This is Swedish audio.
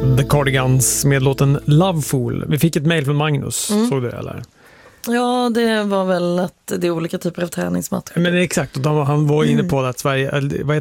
The Cardigans med låten Lovefool. Vi fick ett mejl från Magnus, såg du det eller? Ja, det var väl att det är olika typer av träningsmatcher. Men exakt, och han var inne på att Sverige, vad heter